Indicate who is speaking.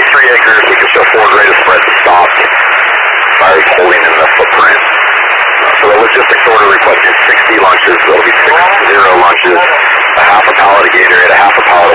Speaker 1: 23 acres, we can show forward rate of spread stopped. Fire's holding in the footprint. So the logistics order requesting 60 lunches. That'll be 60 lunches, a half a pallet of Gatorade, a half a pallet of